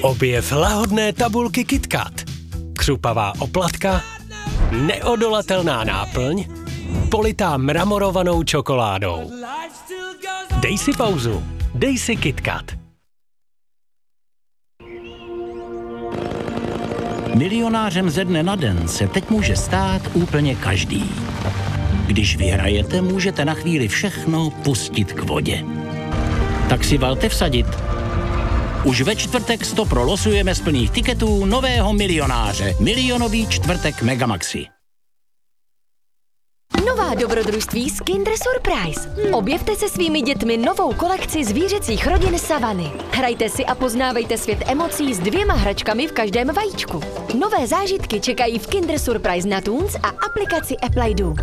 Objev lahodné tabulky KitKat. Křupavá oplatka, neodolatelná náplň, politá mramorovanou čokoládou. Dej si pauzu, dej si KitKat. Milionářem ze dne na den se teď může stát úplně každý. Když vyhrajete, můžete na chvíli všechno pustit k vodě. Tak si valte vsadit. Už ve čtvrtek 100 losujeme z plných tiketů nového milionáře. Milionový čtvrtek Megamaxi. Nová dobrodružství z Kinder Surprise. Objevte se svými dětmi novou kolekci zvířecích rodin Savany. Hrajte si a poznávejte svět emocí s 2 hračkami v každém vajíčku. Nové zážitky čekají v Kinder Surprise na Toons a aplikaci Apple Do.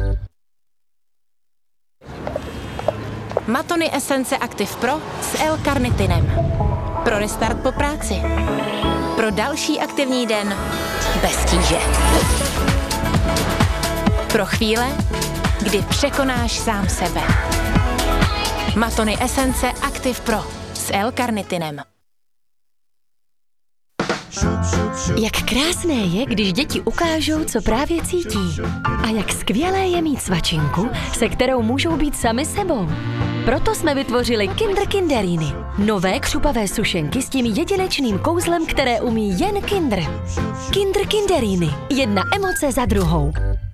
Matony Essence Active Pro s L-karnitinem. Pro restart po práci. Pro další aktivní den bez tíže. Pro chvíle, kdy překonáš sám sebe. Matony Essence Active Pro s L-karnitinem. Jak krásné je, když děti ukážou, co právě cítí. A jak skvělé je mít svačinku, se kterou můžou být sami sebou. Proto jsme vytvořili Kinder Kinderíny. Nové křupavé sušenky s tím jedinečným kouzlem, které umí jen Kinder. Kinder Kinderíny. Jedna emoce za druhou.